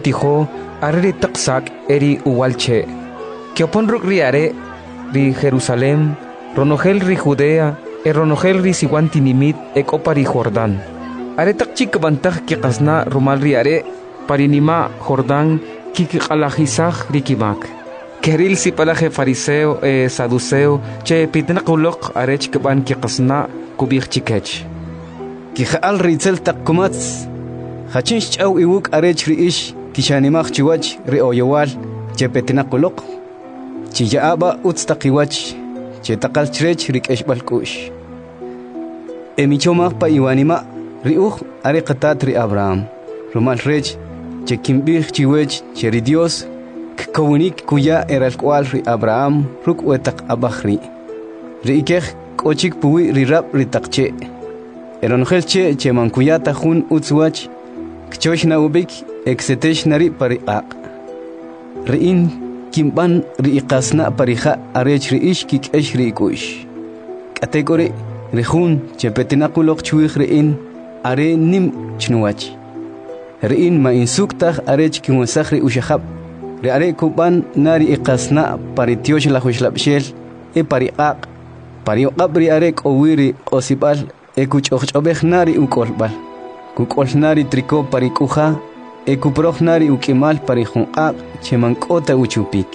tijo arre taksak eri uwalche. Kiopon ruk riare ri Jerusalem, ronogel ri Judea, ronogel ri siwantinimit ekopari Jordán. Are takchik bantag kikasna rumal riare parinima Jordán kikikalajisaj rikimak. Keril si palaje fariseo saduceo che pitnakulok arech kaban kikasna kubik chikech. Kihal ritzel takkumats. Hachinch au iwuk arech riish kishanimach chiwach ri oyowal che petnakulok. Chiyaaba utstakiwach che takalchrech rikesh balkush. Emichomak pa iwanima riuj are qatat ri Abraham. Rumal rech che kimbich chiwech che ri Dios kawunik kuya eral kwal ri Abraham ruk wetak abahri. Ri ikech kochik puwi ri rab ri takche. Eronjelche che mankuyata jun utzwach kchosh na ubik exetesh nari pariqaq. Riin kimban ri iqasna parija arech ri ish kikesh ri kush. Kategori ri jun che petinakulok chwih riin are nim chnuwach. Riin ma insuktaj arech kimusaj ri ushahab. Ri are kuban nari iqasna paritiosh la hushlabshel pariqaq. Parioqab ri are kowiri osibal ekuchobej nari ukolbal. Kukolnari triko parikuja ekuprojnari ukimal parijunqaq chemankota uchupik.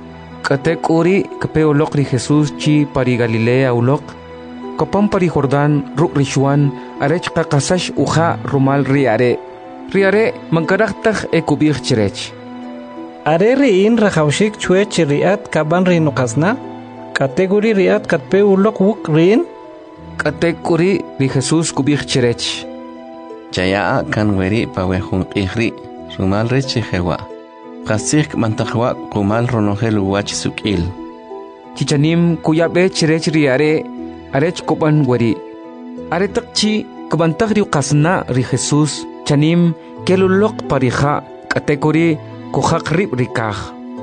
Katekuri kapeolok ri Jesús chi pari Galilea ulok. Kopam pari Jordán ruk rishuan arech qaqasash uja rumal riare. Riare mankaraktaj ekubij chirech. Are riin rajawshik chwech riat kaban rinukasna. Kategori riat katpeulok wuk riin. Katekuri ri Jesús kubij chirech. Chaya kan weri pawehun qihri sumal rechi jewa. Qasik mantajwa kumal ronogel wach sukil. Chichanim kuyabe chirech riare arech koban weri. Are takchi kabantag ri qasna ri Jesús chanim kelulok parija katekuri kuhaqrib rikaj.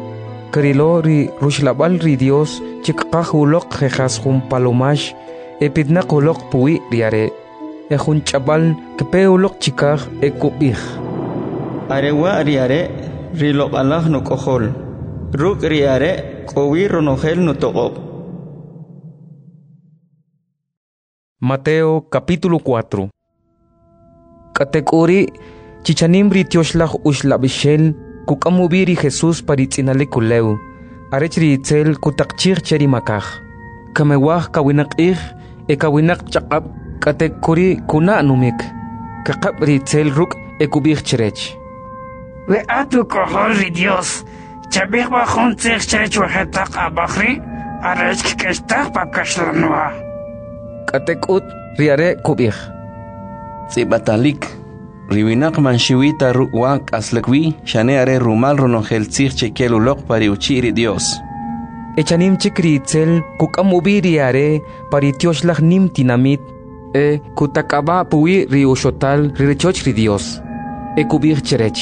Karilo ri rushlabal ri Dios chikqaj ulok jejas jun palomash epidnak ulok puwi riare. Ejun chabal kepeulok chikaj ekubij. Arewa riare rilok Allah no kohol. Ruk riare kowi ronogel no togob. Mateo capítulo 4. Katekuri chichanim ritioshlah ushlabishel kukamubiri Jesús paritzinale kuleu. Arech ritzel kutakchir cherimakaj. Kamewaj kawinaqij ekawinak chaqab katekuri kuna numik. Kakab ritzel ruk ekubij chirech. We atu kohol ri Dios. Chabih bajun tzich chirech wahetak abachri. Arech kikestak pakashlanua. Katekut riare kubij. Zibatalik. Riwinak manshiwita ruwak aslakwi shane are rumal ronogel tzich chekelulok pari uchiri Dios. Echanim chikritzel kukamubiri are paritioshlah nim tinamit. Kutakaba puwi ri ushotal rirechoch ri Dios. Ekubij chirech.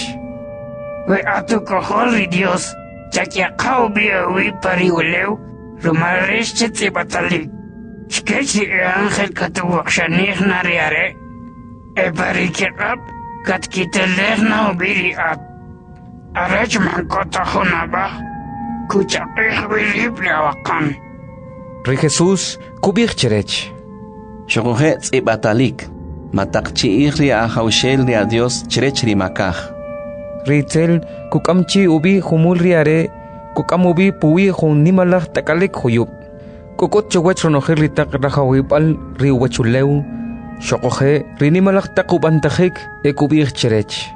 We atu kohol ri Dios. Chakiaqaw biawi pari uleu. Rumarish chetzibatalik. Shkechi angel katuwakshanih nariare. Ebarikirab katkiteleh na ubiri ab. Arech mankota hunaba. Kuchaqih wilib liawakan. Ri Jesús kubij chirech. Shokoje tzibatalik. Matakchi ihri ahaushel ri a Dios chirech rimakaj. Ritzel kukamchi ubi humul riare kukamubi puwi jun nimalaj takalik huyub. Kukot chawech ronogel ritak rajawipal ri wachuleu. Shokoje rinimalaj takubantajik ekubij chirech.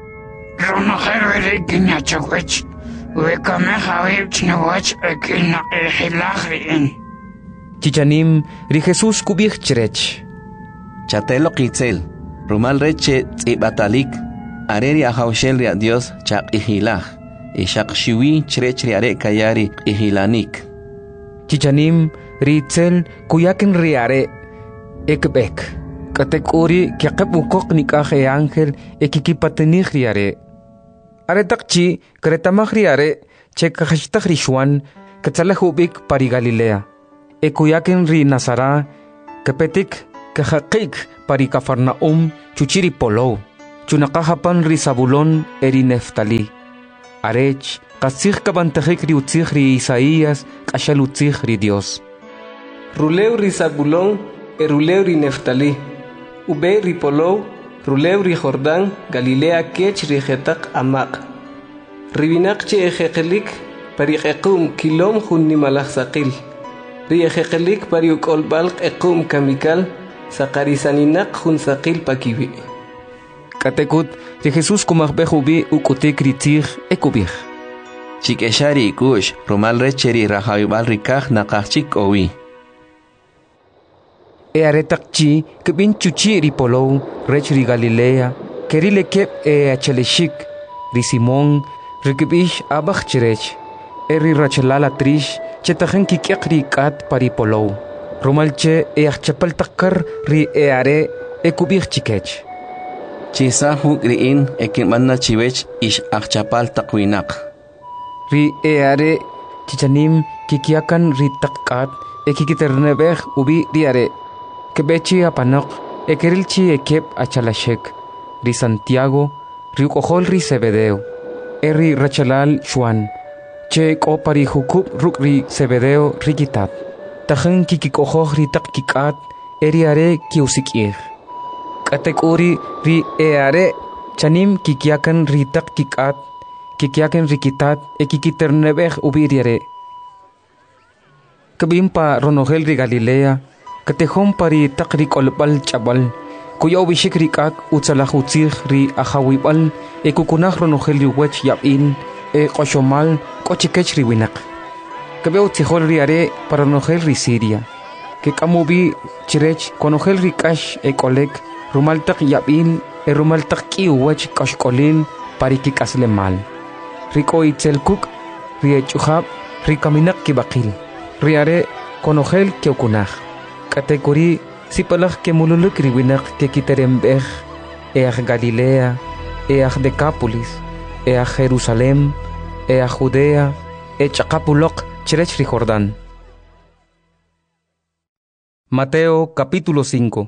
Ronogel weri kinyachawech. Wekameh awib chnawach ekilna ehilaj riin. Chichanim ri Jesús kubij chirech. Chatelo kitzel. Rumal reche tzibatalik. Areri ahaushel ri a Dios chaq ihilaj. Ishaq shiwi chirech riare kayari ihilanik. Chichanim ritzel kuyakin riare ekbek. Katekuri kiaqab ukok nikaj ángel ekikipatenij riare. Are takchi kretamaj riare chekajashtaj rishuan katsalajubik pari Galilea. Ekuyakin ri Nazara kapetik kajaqik pari Cafarnaum chuchiri polo. chunaqajapan ri Zabulón eri Neftalí. Arech, qasij kabantajik ri utzij ri Isaías, qashal utzij ri Dios. Ruleu ri Zabulón, ruleu ri Neftalí. Ube ri Polou, ruleu ri Jordán, Galilea kech ri Jetaq Amaq. Ribinak che ejekelik, pariqequm kilom junni malachsaqil. Ri ejekelik pariuk olbalq equm kamikal, saqarisaninak jun saqil pakibi. Katekut, ri Jesús kumajbejubi ukutik ri tzij ekubij. Chikeshari kush, rumal recheri rahayubal rikaj nakachik owi. Aretakchi, kebin chuchi ri Polou, rech ri Galilea, kerile kep acheleshik, ri Simón, ri kebish abach cherech, eri rachelala trish, chetajen kikiak ri kat pari Polou. Rumalche achapal takkar ri are ekubij chikech. Chisa huk riin ekimanna chivech ish achapal takwinak. Ri are chichanim kikiakan ri takkat ekikiternebej ubi ri are. Kebechi apanok ekerilchi ekep achalashek. Ri Santiago, ri ukojol ri Zebedeo. Eri rachalal Juan. Che kopari hukub ruk ri Zebedeo rikitat. Tajen kikikojoh ri takkikat eri are kiusikir. Katekuri ri are chanim kikiakan ri takkikat kikiakan rikitat ekikiternebej ubi ri are. Kabimpa ronogel ri Galilea. Katejón pari takri kolbal chabal, kuya ubishik rikak utzalajutzig ri ajawibal, kukunaj ronogel ri wech yabin, koshomal, kochikech ri winak. Kabeo tzijol ri are para ronogel ri Siria, que kamubi chirech konogel ri kash kolek, rumaltak yabin, rumaltak ki wech kashkolil, pari kikasle mal. Riko itzelkuk, ri echuhab, ri kaminak kibakil, ri are konogel kiokunaj. Kategori sipalak ke mululuk riwinak ke kiterembej, Galilea, Decápolis, Jerusalem, Judea, Chacapulok, Cherech ri Jordán. Mateo capítulo 5.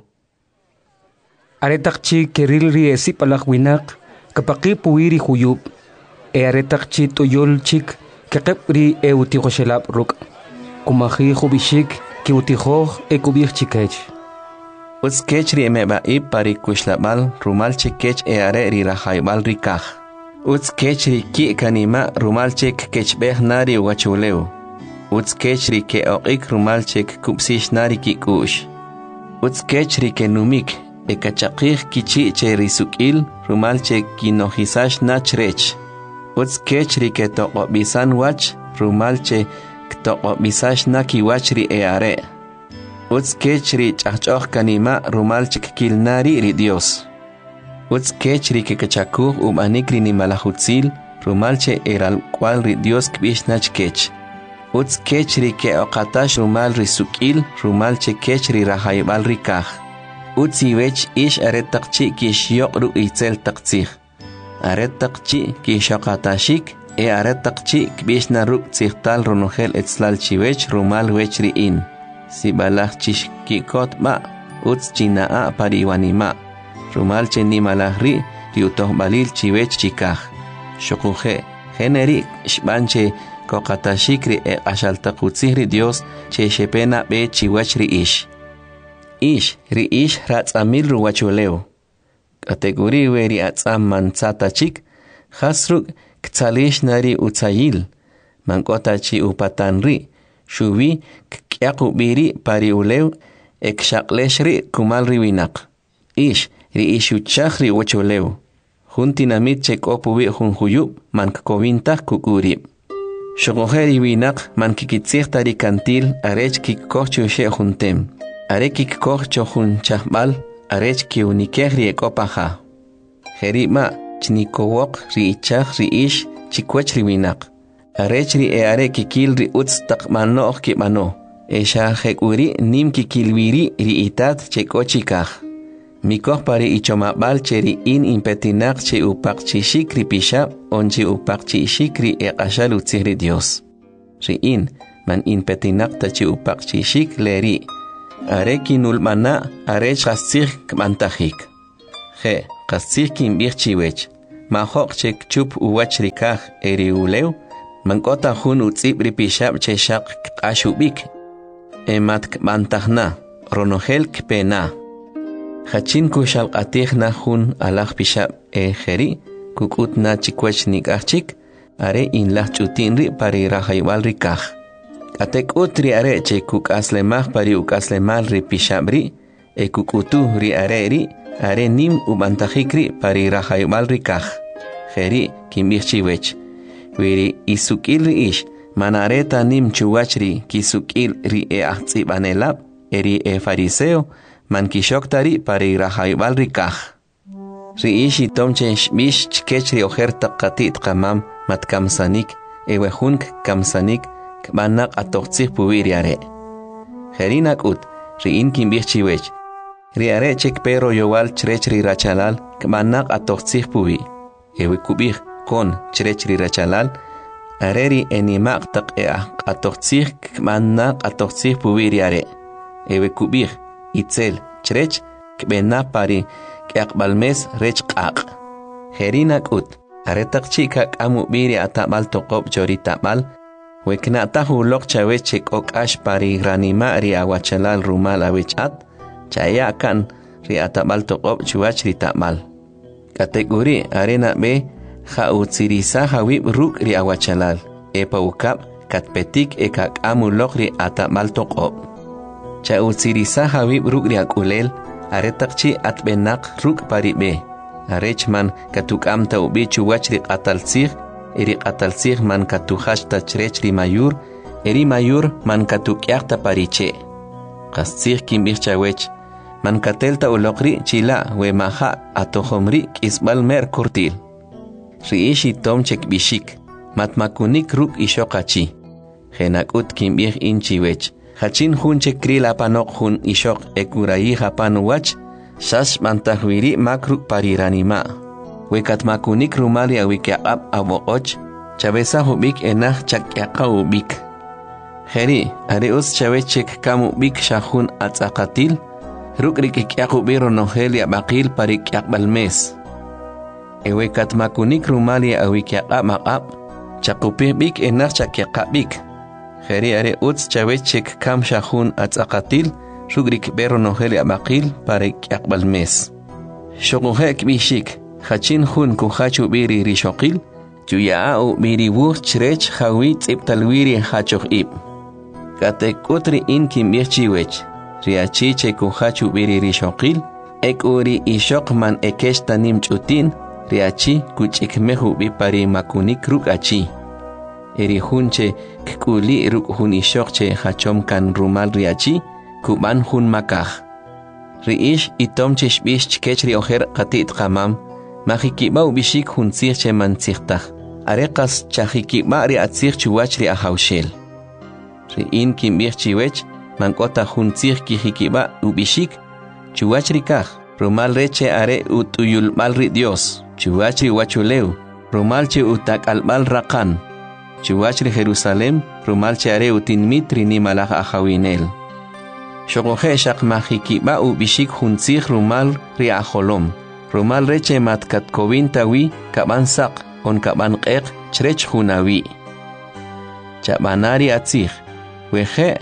Aretakchi keril ri sipalak winak, kapaki puiri huyub, aretakchi tuyol chik, kekep ri eutigoshelap ruk, kumahi hubishik, que utijoj ekubij chikech. Utzkech ri emebaib pari kushlabal rumal chikech are ri rahaybal rikaj. Utzkech ri ki kanima rumal chik kechbeh nari wachuleu. Utzkech ri ke oqik rumal chik kupsish nari kikush. Utzkech ri ke numik ekachaqij kichi che risukil rumal chik kinohisash nachrech. Utzkech ri ke toqobisan wach rumal che toqo bisash na kiwachri are. Utzkechri chachchoch kanima rumal chikilnari ri Dios. Utzkechri kekachakuj umanikri ni malahutzil rumalche eral cual ri Dios kbishnach kech. Utzkechri ke oqatash rumal ri sukil rumalche kechri rahaybal rikaj. Utziwech ish aretakchi kishyok ru itzel taktzij. Aretakchi kishoqatashik aretakchi kbishna ruk tzihtal ronogel etzlal chivech rumal wechri in. Sibalach chish kikot ma, utz chinaa pariwanima. Rumal cheni malahri, riutoh balil chivech chikaj. Shokuje, generi, shbanche, kokatashikri ashaltakutzihri Dios, che shepena be chiwachri ish. Ri ish ratzamil ruwachuleo. Kategori weri atzam manzata chik, hasruk, Ktsalish nari utzayil, mankotachi upatanri, shuvi kyakubiri pari uleu, ekshaqleshri kumalri winak. Ish, ri ishuchachri wachuleu. Juntinamit chekopubi junjuyub, mankkovintah kukurib. Shogojeri winak mankikitzirtari kantil, arech kikkochu she juntem. Arekik kocho junchahbal, arech kiunikehri ekopaha. Jerima, Chnikowok ri ichach ri ish chikwech ri winak. Arech ri are kikil ri utz takmanoh kipano. Esha hekuri nim kikilwiri ri itat chekochikaj. Mikoh pari ichomabal cheri in impetinak che upakchishik ri pishab onchi upakchishik ri eqashal utzihri Dios. Ri in man impetinak tachi upakchishik leri. Are kinulmana arech hastzih kmantajik. Je. qasih kimbih chiwech mahok chek chup uwach rikaj eri uleu mankota hun utzib ripishab cheshaq qashubik emat kbantahna ronogel kpena hachin kushalqatihna hun alaj pishab jeri kukutna chikwech nikachik are inlah chutinri pari rahaywal rikaj atek utri are che kukaslemaj pari ukaslemal ripishabri kukutu ri are nim ubantajikri pari rahaywal rikaj jeri kimbih chiwech wiri isukil ri ish manareta nim chuwachri kisukil ri ahtsibanelab eri fariseo man kishoktari pari rahaywal rikaj ri ish itomche shbish chkechri ojerta qatit qamam matkamsanik ewehunk kamsanik kbanak atoqtsih puwiri are jerinak ut riin kimbih chiwech ri are chek pero yowal chrechri rachalal kbanak atoqtsih puwi ewe kubih kon chrechri rachalal areri enimaq taq atoqtsih kbanak atoqtsih puwiri are ewe kubih itzel chrech kbena pari kaqbalmes rech qaq jerinak ut are taqchika kamu biri atamal toqob chori tamal wekna tahu lok chawech okash pari granima ri awachalal rumal awechat chaya kan ri atamal toqob chuach ri tamal kategori arena be khautsirisa hawib ruk ri awachalal epaukap katpetik kamu lok ri atamal toqob chautsirisa hawib ruk ri akulel are taqchi atbenak ruk pari be arechman katukam ta ubi chuwach ri qatalsig eri qatalsig man katuhash ta chrech ri mayur eri mayur man katukyaq ta pariche qasig kimbih chawech man katelta uloqri chila we maha atohomri kisbal mer kurtil riishi tomchek bishik matmakunik ruk ishoqachi genakut kimbih inchiwech hachin hunche krila panok hun ishok ekurai hapanuwach Shas mantahwiri makruk pariranima. Wekat makunik rumali awikyaqab awoqoch. Chabesa hubik enah chakyaqa ubik. Heri, areus chabechek kamu bik shahun atzakatil. Rukrik ikyaqubi ronogel yabaqil parikyaqbal mes. Ewekat makunik rumali awikyaqab maqab. Chakupih bik enah chakyaqabik. Heri areus chabechek kam shahun atzakatil. Rugrik bero nogeli abaqil parek yakbal mes. Shokuhek bishik, hachin hun kuhachu biri rishokil, juyaau biri wuh chrech hawi tsiptalwiri hachoh ib. Katek utri in kimbih chiwech, riachiche kuhachu biri rishokil, ek uri ishok man ekesh tanim chutin, riachi kuchikmehu bipari makunik ruk achi. Eri hunche kuli ruk hun ishokche hachom kan rumal riachi, kuban hun makah. Riish itom chishbish chkechri ojer qatit qamam, mahikiba ubishik hun sirche man sirtah. Areqas chahikiba ri atsir chuwachri ahawshel. Riin kimbih chiwech, mankota hun sir kihikiba ubishik, chuwachri kah. Rumal reche are utuyul malri Dios, chuwachri wachuleu, rumal che utak albal raqan. Chuwachri Jerusalem, rumal che are utinmitri ni malah ahawinel. Shogohe shak mahikiba ubishik hunzig rumal ria holom. Rumal reche matkat kovin kaban sak on kaban qeq chrech hunawi. Chabanari atzig. Wehe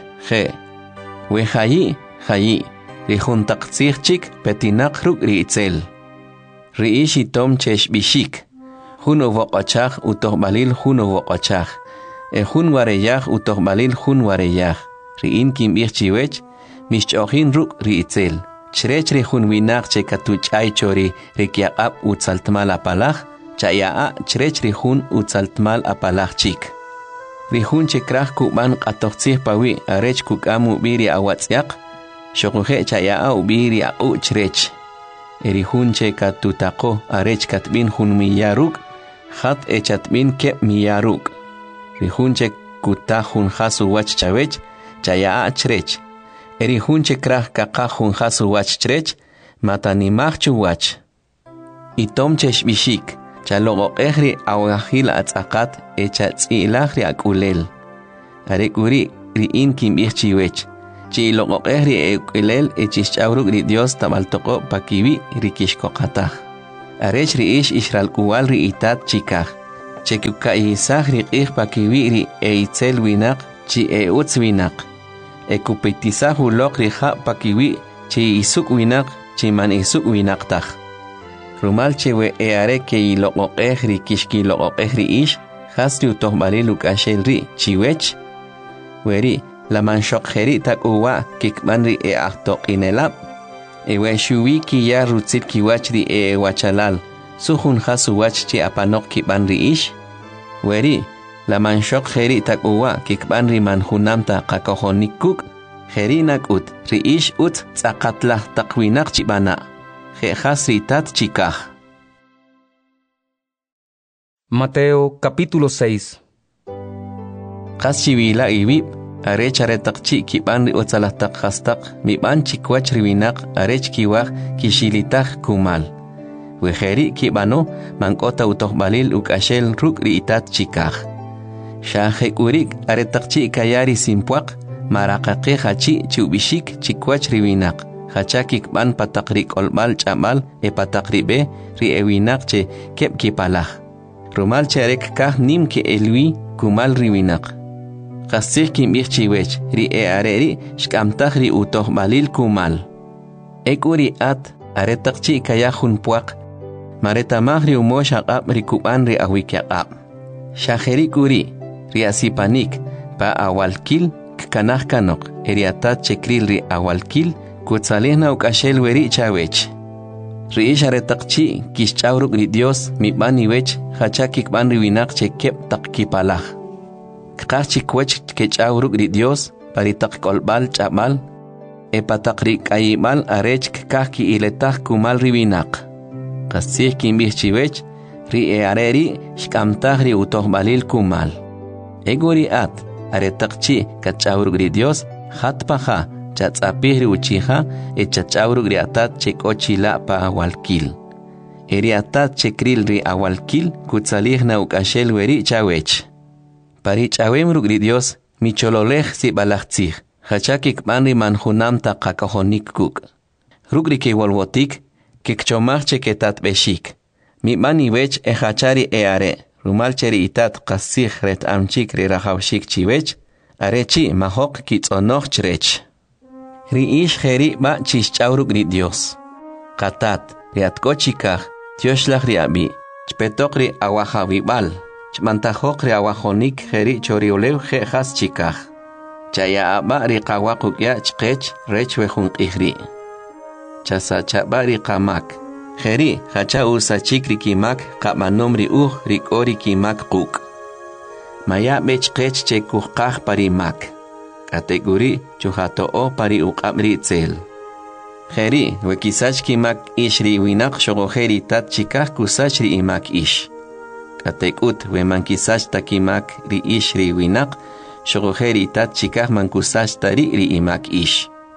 Wehayi rihun taqtzig chik petinak ruk riitzel. Riishi tom chesh bishik. Hun uvoqachach utohbalil hun uvoqachach. Hun wareyach utohbalil hun wareyach. Riin kimbih chiwech. Mishchohin ruk riitzel. Chrech rihun winak che katuch ay chori rikyaqab utsaltmal apalach. Chayaa chrech rihun utsaltmal apalach chik. Rihun che krach kuban qatoqtzih pawi arech kukamu biri awatzyak. Shokuhe chayaa ubiri au chrech. Erihun che katutako arech katbin hun miyaruk. Khat echatbin ke miyaruk. Rihun che kutahun hasu wach chawech. Chayaa chrech. Eri hunche krah kakahun hasu wach chrech, matanimach chuwach. Itom cheshbishik, chalogo ehri awahil atzakat echatzilahri akulel. Arekuri riin kimbih chiwech, chilogo ehri ekulel echichauruk ri Dios tabaltoko pakiwi rikishko katah. arech ri ish ishral kuwal ri itat chikaj chekuka isaj ri qij pakiwi ri itzel winaq chi utz winaq kupitisaj ulok ri ja pakiwi chi isuk winaq chi man isuk winaq taj rumal chewe are ke iloqoqej ri kishki loqoqej ri ish hasri utohbalil ukashel ri chiwech weri la manshokjeri takuwa kikman ri ahtoqinelab ewe shuwi ki ya rutzit kiwach ri wachalal suhun hasuwach chi apanok kiban ri ish weri la manshokjeri takuwa kikban ri manjunamta qakojonikuk jeri nakut ri ish ut tzaqatlah taqwinaq chibana jehasri tat chikaj. Mateo capítulo 6. Qaschivila ibib arech aretaqchi kiban ri utzalataq hastaq miban chikwach riwinaq arech kiwaj kishilitaj kumal wejeri kibano mankota utohbalil ukashel ruk ri itat chikaj shaje kurik aretaqchi kayari simpuaq maraqaqi hachi chubishik chikwach riwinaq hachakik ban pataqri kolbal chamal pataqri be ri ewinaq che kep kipalaj rumal charek kaj nim ke elwi kumal riwinaq qasih kimbij chiwech ri areri shkamtaj ri utohbalil kumal ekuri at aretaqchi kayajun puaq maretamaj ri umosh aqab ri kuban ri awikyaqab shajeri kuri ri asipanik pa awalkil kanaj kanok eriatat chekril ri awalkil kutsalihna ukashel weri chawech ri ish aretaqchi kishchawruk ri Dios miban iwech hachakik ban ri winaq chekep taqkipalaj Kachik wech kechawruk ri Dios paritak kolbal chamal epataqri kaymal arech kaki iletaj kumal riwinaq qasih kimbij chiwech ri areri shkamtaj ri utohbalil kumal egori at aretaqchi kachawruk ri Dios hatpaja chatzapij ri uchija chachawruk ri atat chekochila pa awalkil eri atat chekril ri awalkil kutsalihna ukashel weri chawech Parich awem ruk ri Dios michololej si balachtzij hachakik manri manjunam ta qakojonik kuk ruk ri kewolwotik kikchomaj cheketat beshik mi mani wech hachari are rumal cheri itat qasij ret amchik ri rajawshik chiwech arechi mahok kitzonoj chrech ri ish jeri ba chischawruk ri Dios qatat ri atkochikaj tioshlaj ri abi chpetok ri awajawibal Chmantajok ri awajonik jeri choriolew jejas chikaj. Chaya aba ri qawaqukya chqech rech wejun qijri. Chasa chaba ri qamak. Jeri hacha usachik ri kimak qamanom ri ri kori kimak quk. Maya bechqech chekuqaj parimak. Kategori chuhatoo pari uqab ri tzel. Jeri wekisach kimak ish ri winak shogojeri tat chikaj kusach ri imak ish. Katekut we mankisach takimak ri ish ri winaq shogojeri tat chikaj mankusach tari ri imak ish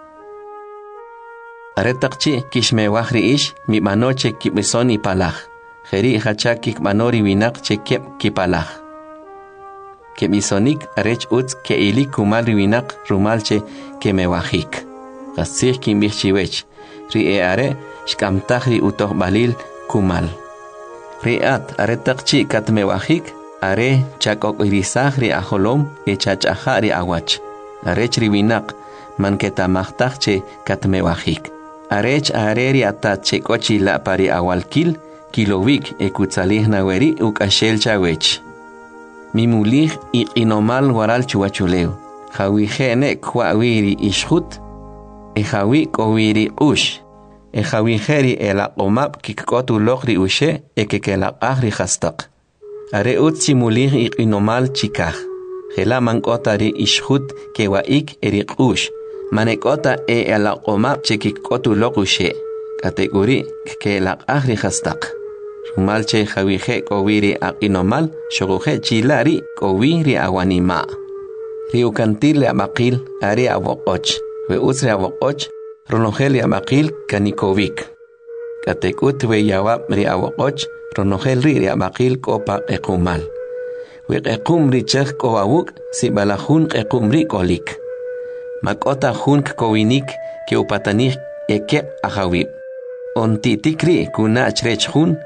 aretaqchi kishmewaj ri ish mi manoche kibisoni palaj jeri hachakik manori winaq chekep kipalaj kebisonik arech utz ke ili kumal ri winaq rumalche kemewajik qasih kimbij chiwech ri are shkamtaj ri utohbalil kumal Riat aretaqchi katmewajik are chakok irisaj ri ajolom chachaja ri awach arech ri winaq manketamajtajche katmewajik arech are ri atat chekochi la pari awalkil kilowik ekutsalihna weri ukashel chawech mimulij iqinomal waral chuwachulew jawihene kwawiri ishut jawi kowiri ush Ejawijeri elaqomab kikkotu logri ushe ekekelaqajri hastaq. Are utsimulij iqinomal chikaj. Jela mankotari ishhut kewaik eriqush. Manekota elaqomab chekikkotu log ushe. Kategori kelaqajri hastaq. Rumalche jawije kowiri aqinomal shoguje chilari kowiri awanima. Riukantil abaqil are awoqoch. We usre awoqoch Ronogel yamaqil kanikovik. Katekut we yawab ri awoqoch ronogel ri amaqil kopa ekumal. We ekum ri chej kowawuk si balajun ekum ri kolik. Makota jun kowinik ke upatanik eke ahawib. Ontitikri kuna chrech jun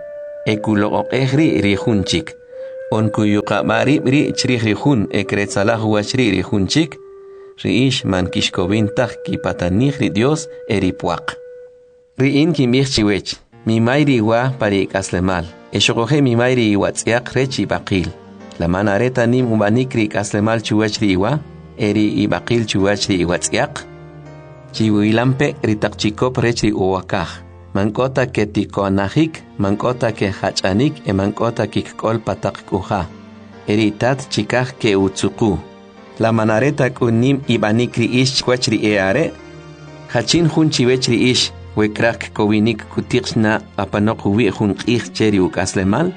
ekuloqeqri rijunchik on kuyuqamari ri chri rijun ekretsalah wachri rijunchik riish man kishkobintaj kipatanij ri Dios eripuaq riin kimich chiwech mi mayri wa pari kaslemal eshoqoje mi mayri watsiaq rechi baqil la manareta nim ubanikri kaslemal chuwech ri wa eri ibaqil chuwech ri watsiaq chiwilampe ritaqchikop rechi uwakaj mankota ke tikonajik mankota ke hachanik mankota kikkol pataq kuja eritat chikaj ke utsuku la manareta kunim ibanikri ish kwachri eare hachin hun chiwechri ish wekrak kowinik kutiqna apanok wi hun qih cheri ukaslemal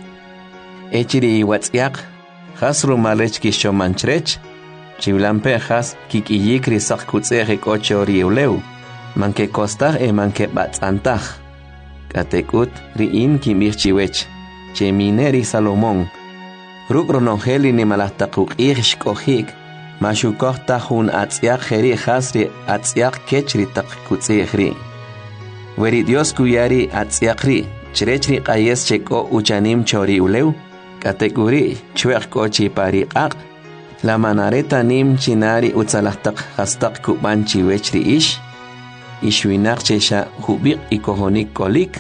echiri watsiaq hasru malech kishomanchrech chiwlampe has kikiyikri saq kutzege kochori uleu manke kostaj manke batzantaj katekut riin kimich chiwech chemineri Salomón rukronongeli ni malahtaquq shkojik mashukojta hun atziaq jeri hasri atziaq kechri taq kutzegri weri Dios kuyari atziaqri chrechri qayes cheko uchanim chori uleu katekuri chweq kochi pariqaq la manareta nim chinari utzalahtaq hastaq kubanchi wechri ish ishwinaq chesha hubiq ikohonik kolik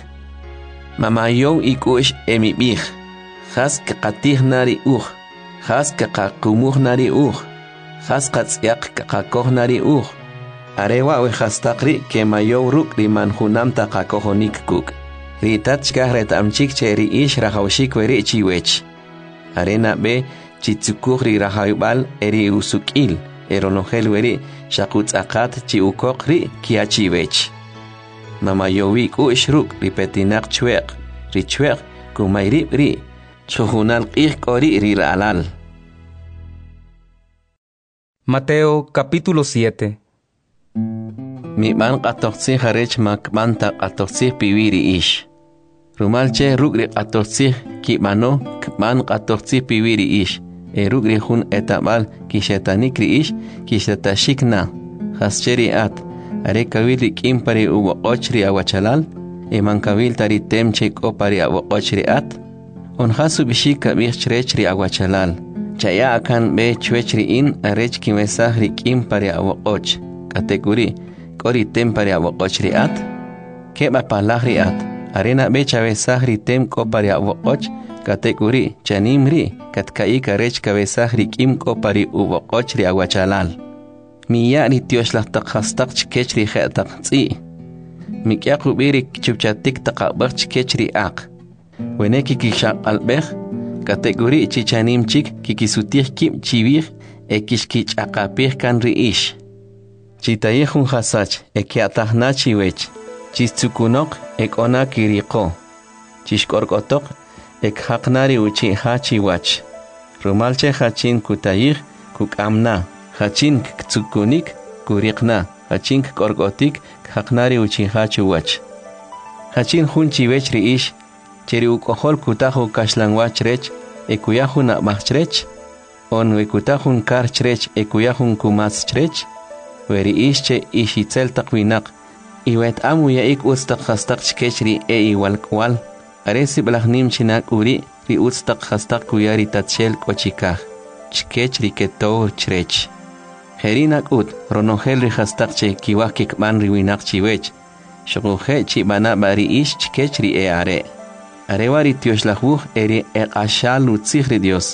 mamayon ikush emibij has qatih nari has qaqumuh nari has qatsiaq qaqoh nari arewa we hastaqri ke mayow ruk riman hunam taqakohonik kuk ritat chkahret amchik cheri ish rahawshik weri chiwech arena be chitsukuhri rahaybal eri usukil eronogel weri shaqutzaqat chiukoqri kiachiwech mamayowi kushruk ripetinaq chweq richweq kumayri ri chuhunal qih qori riralal. Mateo capítulo 7. Mi ban qatoqsi harech makban ta qatoqsi piwiri ish rumalche rugri qatoqsi kibano kban qatoqsi piwiri ish rugri hun etabal kishetanikri ish kishetashikna hascheri at are kawili kimpari ubo ochri awachalal mankawil tari temche kopari awo ochri at on hasu bishika bichrechri awachalal chaya akan be chwechri in arech kimesahri kimpari awo och kategori kori tempari awo ochri at keba palahri at arena be chavesahri tem kopari awo och kategori chanimri katkaika rech kabesahri kim kopari ubo ochri awachalal miya ni tioshlataq hastaq chkechri khetaq tsi mikyaqu birik chupchatik taqabaq chkechri aq weneki kishaq albej kategori chichanimchik kikisutih kim chivij ekishkich aqapij kan riish chitayejun hasach ekiatahna chiwech chistsukunok ekona kiriqo chishkorkotok ekhaqnari uchi hachiwach rumalche hachin kutayij kukamna hachin ktsukunik kuriqna hachin korgotik haqnari uchi hachuwach hachin hun chiwech riish cheri ukohol kutahu kashlanwach rech ekuyahun abachrech on wekutahun karchrech ekuyahun kumaschrech weri ishche ishitzel taqwinaq iwet amu yaik ustaq hastaq chkechri iwalkwal aresi blahnim chinak uri ri ustaq hastaq kuyari tatshel kochikaj chkechri keto chrech herinak ut ronogel ri hastaq che kiwakik ban riwinaq chiwech shoguje chibana bari ish chkechri are arewari tioshlahu eri eqashal utzihri Dios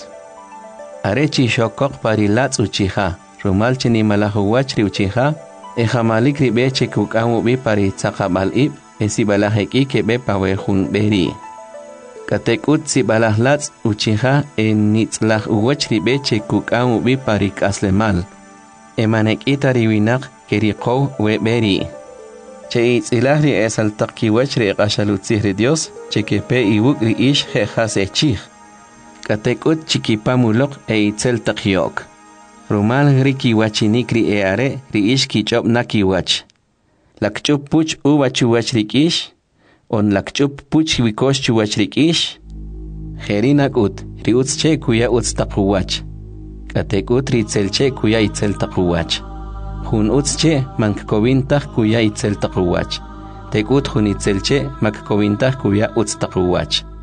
arechi shokok parilatz uchiha rumalche ni malahuwachri uchiha jamalik ribeche kukamu bi pari tsaqabal ib esibalaheki kebe pawejun beri katekut sibalahlatz uchiha nitzlah uwachri beche kukamu bi pari kaslemal emanekita riwinaq keriqow we beri che itzilahri esaltaqki wachri eqashalutzihri Dios chekepe iwukri ish jejas echih katekut chikipamuloq itzel taqyok rumal riki wachinikri eare ri ish kichop nakiwach lakchup puch uwachuwach rikish on lakchup puch wikosh chuwach rikish jerinakut ri utzche kuya utztaquwach katekut ritzelche kuya itzel taquwach hun utzche mankkovintaq kuya itzel taquwach tekut hun itzelche makkkovintaq kuya utztaquwach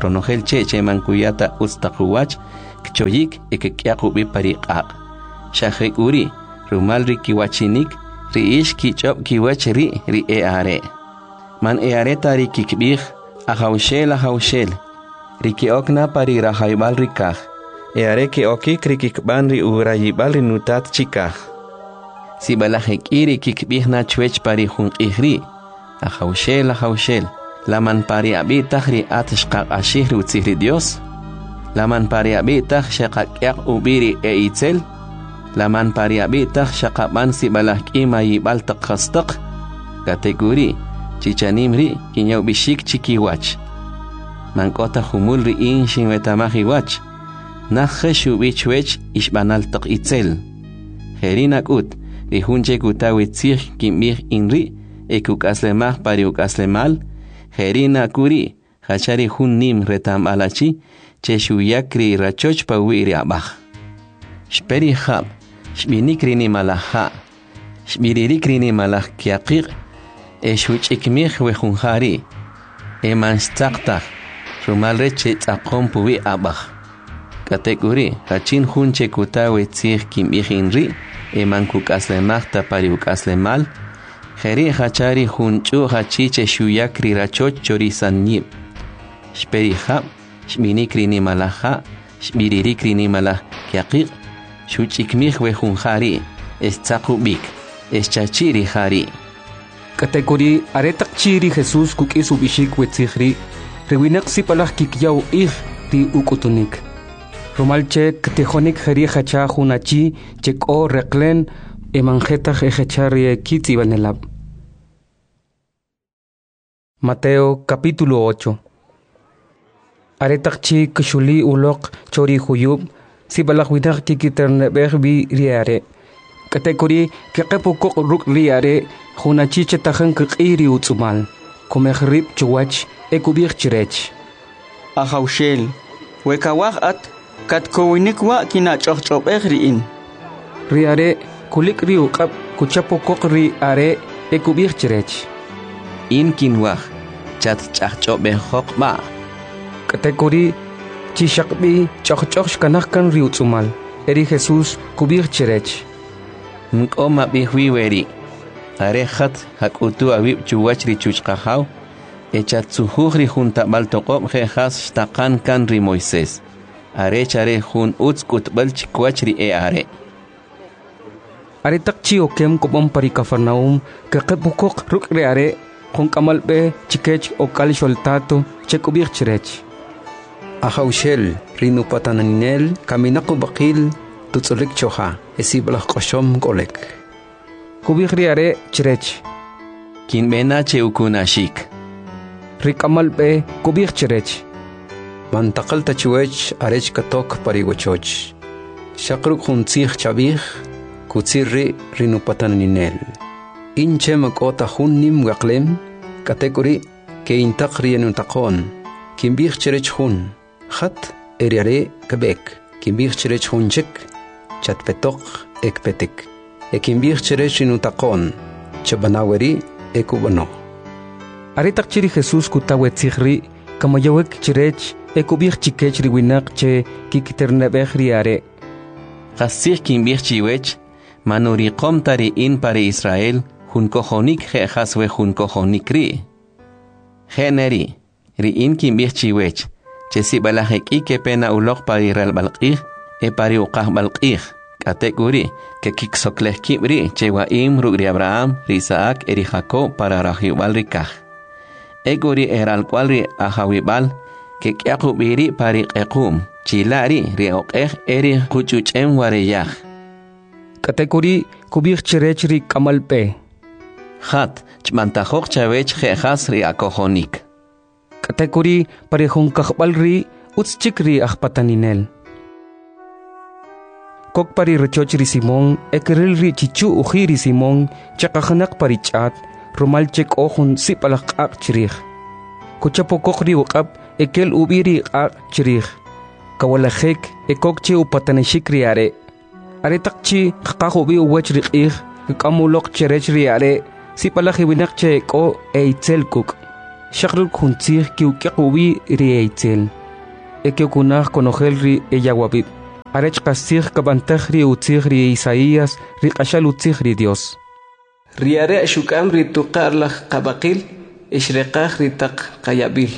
ronojel che mankuyata ustaquwach kchoyik ekekyaqubi pariqaq shahek uri rumal rikiwachinik riish kichop kiwach ri eare man eare tari kikbih ahawshel rikiokna pari rahaybal rikaj eare ke okik rikikban ri urayibal rinutat chikaj si balajek iri kikbih na chwech pari junqihri ahawshel laman pari abitaj ri atshqaq ashih ri utzihri Dios laman pari abitaj shaqaqyaq ubiri itzel laman pari abitaj shaqaban si balajki mayibal taqhastaq kategori chichanimri kinyaw bishik chikiwach mankota humul ri inshin wetamahiwach nakhshu bichwech ishbanal taq itzel herina kut ri hunche kutawitzih kimbih inri ekuk aslemah pari uk aslemal herina kuri hachari hun nim retam alachi cheshuyakri rachoch pawiri abah shperi khab shbinikri ni malaha shbiririkri ni malah kiaqiq eshuchikmih wehunhari emanstaqta rumalre che tsaqom puwi abah kategori hachin hunche kutawe tzih kimbihinri emankuk aslemah pari uk aslemal Heri hachari hunchu hachiche shuyakri rachoch chorisanib. Shperi hab, shminikri ni malaha, shmiririkri ni malah kiaqiq, shuchikmih we hunhari, estzaqubik, eschachiri hari. Kategori aretak chiri Jesus kukisu bishik wetzihri, rewinak sipalah kikyaw ri ukutunik. Romalche ktejonik heri hacha hunachi cheko reklen emanjetaj ejechari kitzibanelab. Mateo capítulo 8. Aretakchi kishuli ulok chori huyub si balakwinak kikiternebehbi riare. Kategori kekepukok ruk riare hunachi chetajan kikiri utsumal. Kumehrib chuwach ekubik chirech. Ahawshel wekawah at katkowinikwa kinachochobeh riin. Riare kulik riukap kuchapukok riare ekubik chirech. In kinwah chat chachobeh hokba. Kategori chishakbi chachchoch kanahkan riutsumal. Eri Jesus kubir chirech. Mkoma bihwiweri. Arehat hakutu awib chuwach richuchkahaw. Echatsuhri junta baltokob jejas shtakan kan ri Moisés. Arechare jun utskutbal chikwach ri are. Aretak chi okem kopom pari Kafarnaum kakepukok ruk reare kung kamalbe chikech o kalisholtato chekubir chirech. Ahawshel rinu pataninel kaminako bakil tutsulik choha esiblah koshom kolek. Kubir reare chirech. Kinbena cheukunashik. Rikamalbe kubir chirech. Mantakal tachuech arech katok parigochoch. Shakruk huntzich chabih kutsirri rinu pataninel. Inche makota hunnim gaklem kategori ke intakri enutaqon kimbih chirech hun khat eriare kebek kimbih chirech hunchik chatpetok ekpetik kimbih chirech enutaqon chabanaweri ekubano. Aretak chiri Jesus kutawe tzihri kamayawek chirech ekubih chikech riwinak che kikiternebeh riare. Qasih kimbih chiwech manuri qomtari in pari Israel hun kojonik jejas we hun kojonik ri. Generi, ri in kimbih chiwech, che si balajek ike pena ulok pari ral balqih, e pari uqah balqih, kategori, ke kiksokleh kibri, che wa rugri Abraham, ri Isaac, eri Jacob para rahiwal rikah. E guri eral kwal ri ahawibal, ke kiakubiri pari qequm, chilari ri oqeh eri kuchuchem wareyah. Kategori kubir chirech ri kamalpe. Khat, chmantajok chavech jejas ri akojonik. Kategori parehun kakbal ri utschik ri ahpataninel. Kok pari rechoch ri Simon, ekeril ri chichu uji ri Simon, chakahanak pari chat, rumalchek ohun sipalak ak chirich. Kuchapokok ri ukap, ekel ubiri ak chirich. Kawalajek, ekokchi upatanishik ri are. Aretakchi kakahubi uwech ri kamulok chirech ri are. Si pala hiwinak che ko eitzel kuk. Shakruk huntzig kiukiubi rieitel. Ekiukunach konogel ri eyawabib. Arech kastig kabantag ri utzig ri Isaías ri qashal utzig ri Dios. Riare shukam ri tuqarlach qabaqil ishreqaj ri taq qayabil.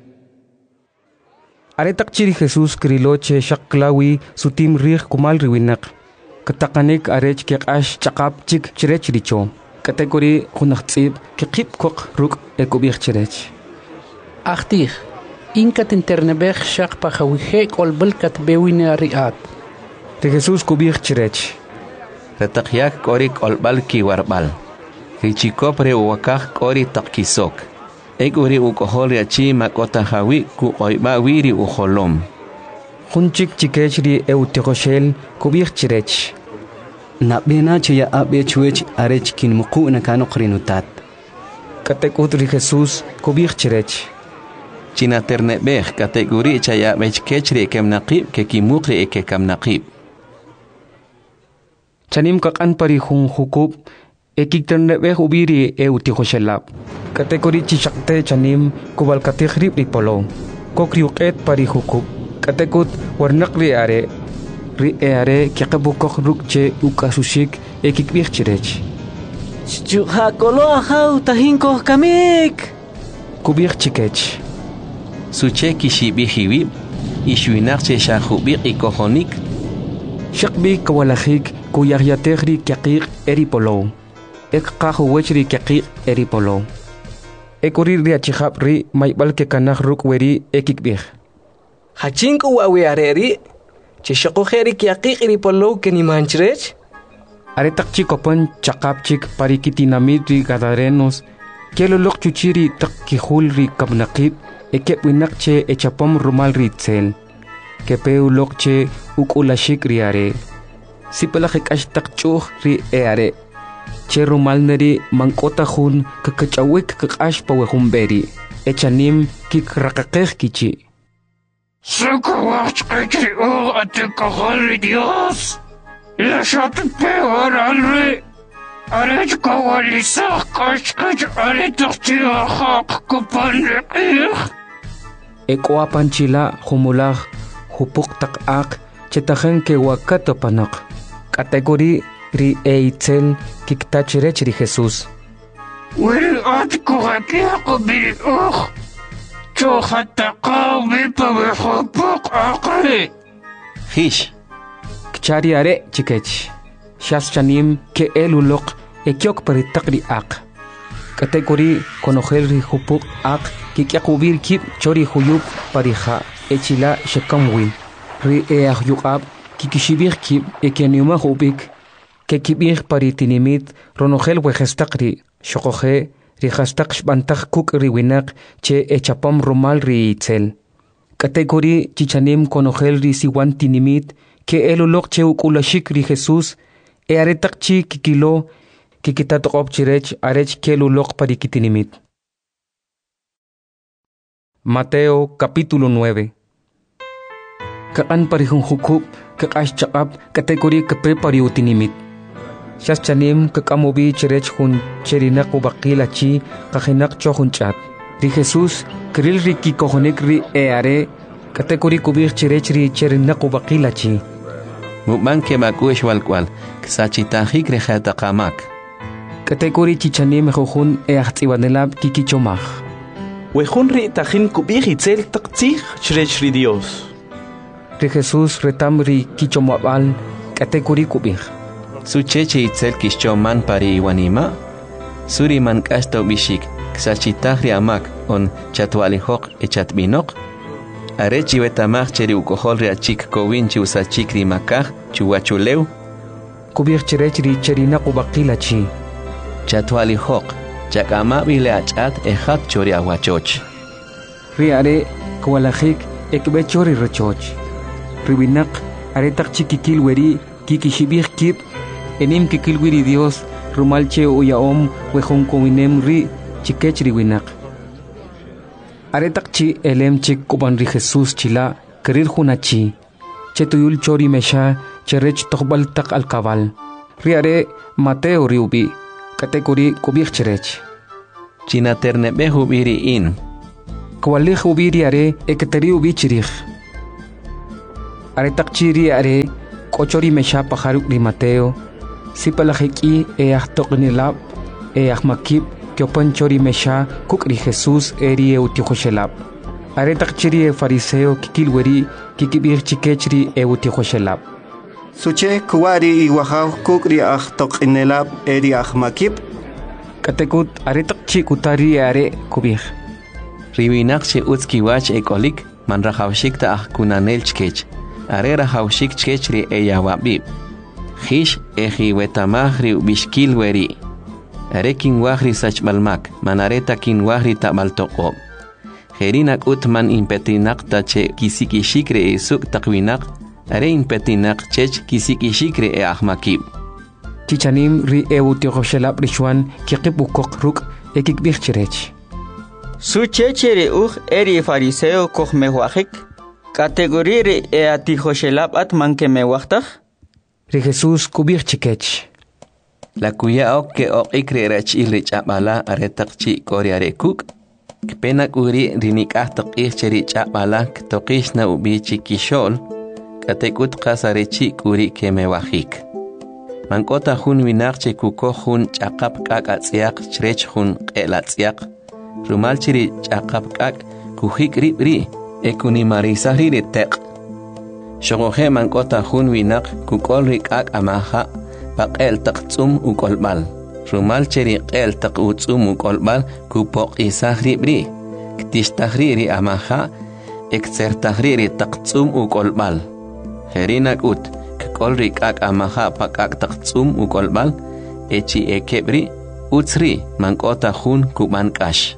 Aretak chiri Jesús kriloche shaklawi sutim rig kumal riwinak. Katakanik arech kekash chakap chik chirech richo. Kategori hunachtzib kekip kok ruk ekubich chirech. Achtig, inkat internebech shak pachawije kolbelkat bewine riat. De Jesús kubich chirech. Retakyak kori kolbal ki warbal. Hichikopre uwakak kori takkisok. Eguri ukohol achi makota hawi ku oiba wiri uholom. Hunchik chikechri eutigoshel kubich chirech. Nabena chaya abe chuech arech kin muku nakano krinutat. Katekutri Jesús kubich chirech. China ternebech kategori chaya bechkechri kemnaqib kekimukri ekekemnaqib. Chanim kakan pari hun hukub ekikternebech ubiri eutigoshelab. Kategori chishakte chanim kubal kategrib ripolo. Kokriuket pari hukub. Katekut warnakri are. Ri eare kiakabukok rukche ukasushik ekikbich chirech. Chukakolo ahau tahinko kamik. Kubich chikech. Suche kishibihiwib. Ishuinakche shahubik ikohonik. Shakbi kawalahik kuyagyategri kiakik eripolo. Ekkahuwechri kiakik eripolo. Ekuri riachihab ri maibal ke kanah rukweri ekikbich. Hachinko wawiareri. Chishakojeri kiakik eripolo kenimanchrech. Aretak chikopan chakapchik parikitinamid ri gadarenos. Kelolok chuchiri tak kihul ri kabnakib. Ekepwinakche echapom rumal ri tzel. Kepeulokche ukulashik ri are. Sipalakik ashtak chuh ri eare. Che rumal neri mankota hun kakachawik kakash pawehumberi. Echanim kik rakakeh kichi. Sukawach kechri atikahol Dios. La shot peor alre. Arech kawalisach kashkach aritachia hak kupanrikih. Ekoapan chila humulah hupuk tak-ak chetahen ke wakato panak. Kategori ri eitzel kiktachirech ri Jesús. Wiri atikuhakia kubiri Chohatakaw bipawihupuk akri. Hish. Kchari are chikech. Shas chanim ke elulok ekyok paritakri ak. Kategori konogel ri hupuk ak kikyakubir kip chori huyup pariha echila shekamwin. Ri eahyukab kikishibir kip ekyaniuma hubik kekibir paritinimit ronogel wejestakri shokoje Rihastak shbantak kuk riwinak che echapam rumal ri itzel. Kategori chichanim konogel ri siwan tinimit ke elulok che ukulashik ri Jesús e aretak chi kikilo kikitatok chirech arech ke elulok parikitinimit. Mateo capítulo 9. Kakan parihung hukub kakash chakap kategori keprepari utinimit. Shas chanim kakamubi chirech hun cherinak ubakilachi kahinak chohun chat. Ri Jesús kril ri kikohonik ri eare kategori kubir chirech ri cherinak ubakilachi. Mukman ke makuish walkwal ksachitahik rehatakamak. Kategori chichanim juhun eachtiwanelab kikichomach. Wejun ri tahin kubir itzel taktzich chirech ri Dios. Ri Jesús retam ri kichomabal kategori kubir. Sucheche itzel kishchoman pari iwanima. Suri man kashto bishik ksachitahri amak on chatualihok echatbinok. Arechi wetamach cheri ukohol riachik kowinchi usachik rimakaj chuwachuleu. Kubir chirech ri cherinak ubakilachi. Chatualihok chakama bile achat ejat chori aguachoch. Riare kwalajik ekbe chori rechoch. Ribinak aretak chikikil weri kikishibir kip enim kikilwiri Dios rumalche uyaom wejun kowinem ri chikech riwinak. Aretak chi elem chik kuban ri Jesús chila kerir hunachi. Chetuyul chori mesha cherech tokbal tak alkabal. Riare Mateo riubi kategori kubir cherech. China ternebe hubiri in. Kwalih ubiri are ekateri ubichirih. Are takchiri are kochori mesha pajaruk di Mateo. Sipalahiki toqnilab makib kiopanchori mesha kukri Jesús eri eutihoshelab. Are takchiri fariseo kikilweri kikibir chikechri eutihoshelab. Suche kuwari iwahaw kukri toqnilab eri makib. Katekut are takchi kutari are kubih. Riwinak che utskiwach ekolik man rahawshik ta kunanel chkech. Are rahawshik chkechri eyawabib. Hish wetamahri bishkil weri. Are kin wahri sachmalmak manareta kin wahri tabaltoqob. Herinak utman impetinak tache kisiki shikre suk takwinak. Are impetinak chech kisiki shikre ahmakib. Chichanim ri eutihoshelab rishwan kikibukok ruk ekikbihchirech. Su chechere eri fariseo kohmewahik. Kategorire atihoshelab atman kemewachtak. Ri Jesús kubir chikech. La kuya ok ikre rech ilrich abala aretakchi koriare kuk. Kpenak uri rinikah taqih cherich abala ktoqish na ubi chikishol. Katekut qasarechi kuri kemewahik. Mankota hun winakche kuko hun chaqap kak atziak chrech hun qelatziak. Rumal chiri chaqap kak kuhik ribri ekuni marisahri reteq. Shogohe mankota hun winak kukol rikak amaha paqel taqtsum ukolbal. Rumal chiri qel taqutsum ukolbal kupok isahri bri. Ktistahri ri amaha eksertahri ri taqtsum ukolbal. Herinak ut kukol rikak amaha pakak taqtsum ukolbal echi ekebri utsri mankota hun kumankash.